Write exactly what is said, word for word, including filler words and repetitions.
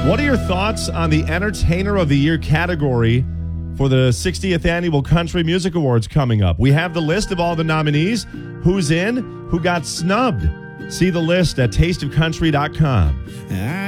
What are your thoughts on the Entertainer of the Year category for the sixtieth Annual Country Music Awards coming up? We have the list of all the nominees, who's in, who got snubbed. See the list at taste of country dot com.